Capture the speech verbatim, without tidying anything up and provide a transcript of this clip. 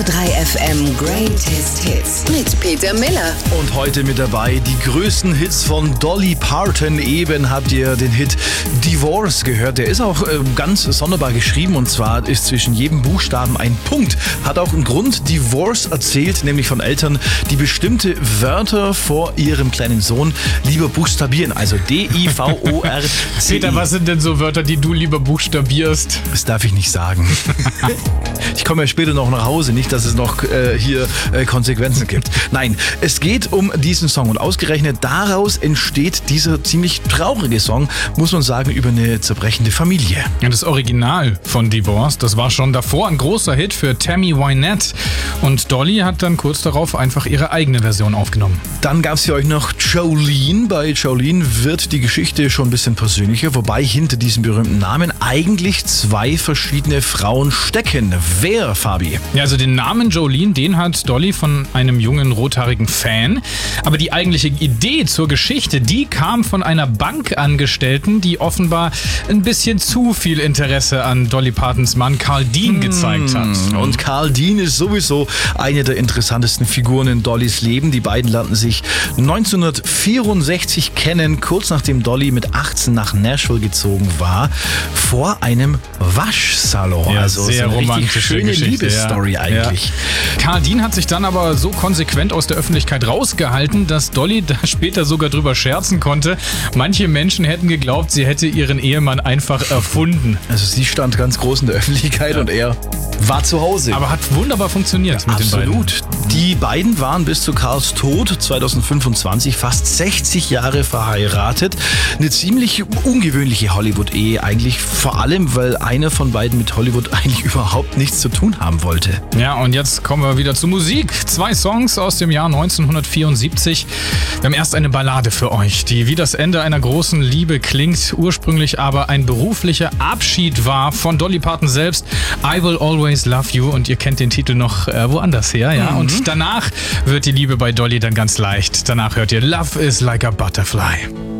SWR drei F M Greatest Hits mit Peter Miller. Und heute mit dabei die größten Hits von Dolly Parton. Eben habt ihr den Hit Divorce gehört. Der ist auch äh, ganz sonderbar geschrieben, und zwar ist zwischen jedem Buchstaben ein Punkt. Hat auch einen Grund. Divorce erzählt nämlich von Eltern, die bestimmte Wörter vor ihrem kleinen Sohn lieber buchstabieren. Also D I V O R C I. Peter, was sind denn so Wörter, die du lieber buchstabierst? Das darf ich nicht sagen. Ich komme ja später noch nach Hause, nicht, dass es noch äh, hier äh, Konsequenzen gibt. Nein, es geht um diesen Song, und ausgerechnet daraus entsteht dieser ziemlich traurige Song, muss man sagen, über eine zerbrechende Familie. Ja, das Original von Divorce, das war schon davor ein großer Hit für Tammy Wynette, und Dolly hat dann kurz darauf einfach ihre eigene Version aufgenommen. Dann gab es für euch noch Jolene. Bei Jolene wird die Geschichte schon ein bisschen persönlicher, wobei hinter diesem berühmten Namen eigentlich zwei verschiedene Frauen stecken. Wer, Fabi? Ja, also den Namen Jolene, den hat Dolly von einem jungen rothaarigen Fan. Aber die eigentliche Idee zur Geschichte, die kam von einer Bankangestellten, die offenbar ein bisschen zu viel Interesse an Dolly Partons Mann Carl Dean gezeigt hat. Und Carl Dean ist sowieso eine der interessantesten Figuren in Dollys Leben. Die beiden lernten sich neunzehnhundertvierundsechzig kennen, kurz nachdem Dolly mit achtzehn nach Nashville gezogen war, vor einem Waschsalon. Ja, also sehr so eine romantische richtig schöne Geschichte, Liebesstory ja. eigentlich. Ja. Carl Dean hat sich dann aber so konsequent aus der Öffentlichkeit rausgehalten, dass Dolly da später sogar drüber scherzen konnte. Manche Menschen hätten geglaubt, sie hätte ihren Ehemann einfach erfunden. Also sie stand ganz groß in der Öffentlichkeit, ja, und er war zu Hause. Aber hat wunderbar funktioniert, ja, mit absolut. den beiden. Die beiden waren bis zu Carls Tod zweitausendfünfundzwanzig fast sechzig Jahre verheiratet. Eine ziemlich ungewöhnliche Hollywood-Ehe eigentlich, vor allem, weil einer von beiden mit Hollywood eigentlich überhaupt nichts zu tun haben wollte. Ja, und jetzt kommen wir wieder zur Musik. Zwei Songs aus dem Jahr neunzehnhundertvierundsiebzig. Wir haben erst eine Ballade für euch, die wie das Ende einer großen Liebe klingt, ursprünglich aber ein beruflicher Abschied war von Dolly Parton selbst. I Will Always Love You, und ihr kennt den Titel noch äh, woanders her, ja. Mhm. Und danach wird die Liebe bei Dolly dann ganz leicht. Danach hört ihr Love is like a Butterfly.